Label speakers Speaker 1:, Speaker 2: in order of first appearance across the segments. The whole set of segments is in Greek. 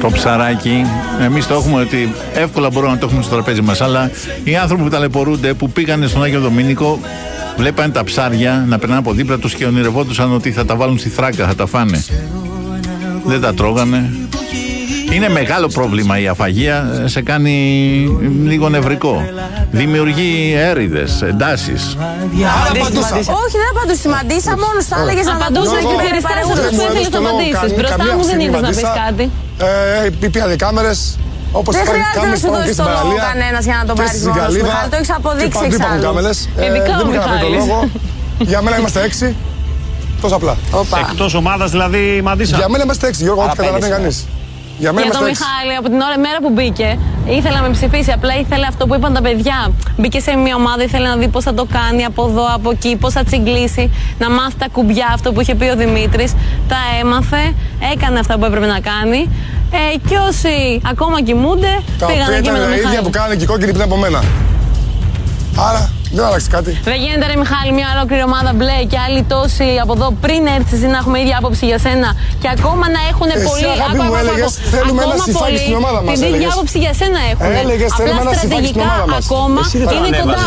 Speaker 1: Το ψαράκι, εμείς το έχουμε ότι εύκολα μπορούμε να το έχουμε στο τραπέζι μας, αλλά οι άνθρωποι που ταλαιπωρούνται, που πήγανε στον Άγιο Δομήνικο, βλέπανε τα ψάρια να περνάνε από δίπλα τους και ονειρευόντουσαν ότι θα τα βάλουν στη θράκα, θα τα φάνε. Δεν τα τρώγανε. Είναι μεγάλο πρόβλημα η αφαγία, σε κάνει λίγο νευρικό. Δημιουργεί έρηδες, εντάσεις.
Speaker 2: Όχι, δεν απαντούσα. Μαντίσα μόνο θα έλεγε να απαντούσε και περιστάσει αυτό που ήθελε να απαντήσει. Μπροστά μου δεν είδε να πει κάτι.
Speaker 3: Πήγαν οι κάμερες. Όπως
Speaker 2: δεν χρειάζεται να σου δώσει το λόγο κανένας για να τον πάρεις μόνος σου. Το έχεις αποδείξει εξάλλου.
Speaker 3: Δεν μου είχατε το λόγο. Για μένα είμαστε 6. Τόσο απλά.
Speaker 4: Εκτός ομάδας δηλαδή, Μαντίσα.
Speaker 3: Για μένα είμαστε 6, Γιώργο, ό,τι καταλαβαίνει κανείς. Για
Speaker 2: τον Μιχάλη, από την μέρα που μπήκε, ήθελα να με ψηφίσει. Απλά ήθελε αυτό που είπαν τα παιδιά. Μπήκε σε μια ομάδα, ήθελε να δει πώς θα το κάνει από εδώ, από εκεί, πώς θα τσιγκλίσει, να μάθει τα κουμπιά, αυτό που είχε πει ο Δημήτρης. Τα έμαθε, έκανε αυτά που έπρεπε να κάνει. Και όσοι ακόμα κοιμούνται, πήγαν εκεί με τον Μιχάλη.
Speaker 3: Τα ίδια που κάνανε και οι κόκκινοι πριν από μένα. Άρα δεν άλλαξε κάτι.
Speaker 2: Δεν γίνεται, ρε Μιχάλη, μια ολόκληρη ομάδα μπλε και άλλοι τόσοι από εδώ πριν έρθεις να έχουμε ίδια άποψη για σένα και ακόμα να έχουν πολύ.
Speaker 3: Αγάπη μου, έλεγες θέλουμε ένα συμφάκι στην ομάδα μας.
Speaker 2: Την ίδια άποψη για σένα έχουν. Απλά στρατηγικά ακόμα είναι κοντά.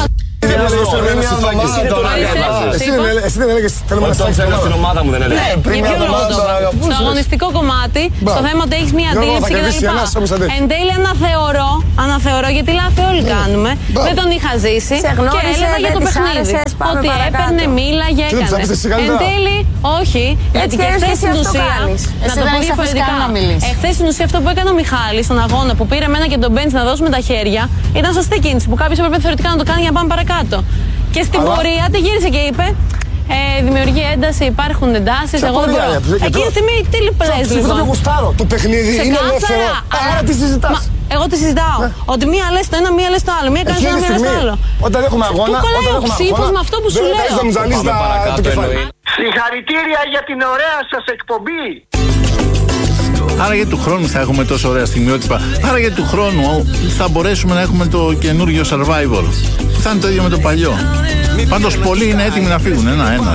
Speaker 3: Εσύ δεν έλεγες θέλουμε να συμφάκι στην ομάδα μου, δεν έλεγες.
Speaker 2: Στο αγωνιστικό κομμάτι, στο θέμα ότι έχεις μια αντίληψη κτλ. Εν τέλει αναθεωρώ γιατί λάθη όλοι κάνουμε. Δεν τον είχα ζήσει και έλεγα για το παιχνίδι. Ότι έπαιρνε, μίλαγε, έκανε. Εν τέλει όχι, γιατί και εχθές στην ουσία, να το πω διαφορετικά, εχθές στην ουσία αυτό που έκανε ο Μιχάλης στον αγώνα που πήρε εμένα και τον Μπέντς να δώσουμε τα χέρια, ήταν σωστή κίνηση που κάποιος έπρεπε θεωρητικά να το κάνει για να πάμε παρακάτω. Και στην πορεία τη γύρισε και είπε δημιουργεί ένταση, υπάρχουν εντάσεις. Εγώ δεν μπορώ. Εκείνη τη στιγμή τι λες λοιπόν.
Speaker 3: Αυτό το γουστάρω. Το παιχνίδι είναι ελεύθερο. Άρα τι συζητάς.
Speaker 2: Εγώ τι συζητάω. Ότι μία λες το ένα, μία λες το άλλο. Μία κάνεις το ένα, μία λες το άλλο.
Speaker 3: Όταν έχουμε αγώνα.
Speaker 2: Πού κολλάει ο ψήφος με αυτό που σου λέω.
Speaker 5: Συγχαρητήρια για την ωραία σας εκπομπή.
Speaker 1: Άρα για του χρόνου θα έχουμε τόσο ωραία στιγμιότυπα. Άρα για του χρόνου θα μπορέσουμε να έχουμε το καινούργιο survival. Θα είναι το ίδιο με το παλιό. Πάντως πολλοί είναι έτοιμοι να φύγουν ένα-ένα.